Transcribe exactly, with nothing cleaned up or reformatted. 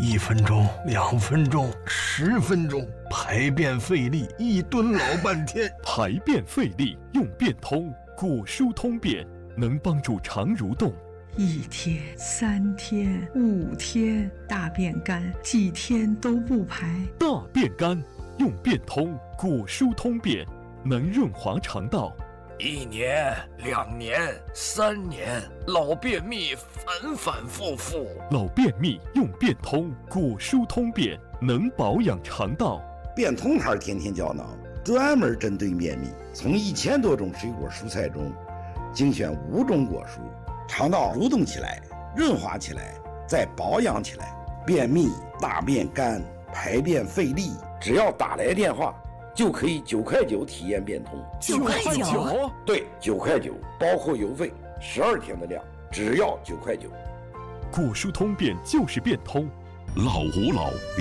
一分钟、两分钟、十分钟，排便费力，一蹲老半天。 排便费力用便通，果蔬通便能帮助肠蠕动。 一天、三天、五天，大便干，几天都不排。 大便干用便通，果蔬通便能润滑肠道。 一年、两年、三年，老便秘反反复复。 老便秘用便通，果蔬通便能保养肠道。 便通牌天天胶囊专门针对便秘，从一千多种水果蔬菜中精选五种果蔬，肠道蠕动起来，润滑起来，再保养起来。便秘、大便干、排便费力，只要打来电话就可以九块九体验便通。 九块九？ 对，九块九，包括邮费，十二天的量，只要九块九。 果蔬通便就是便通。 老吾老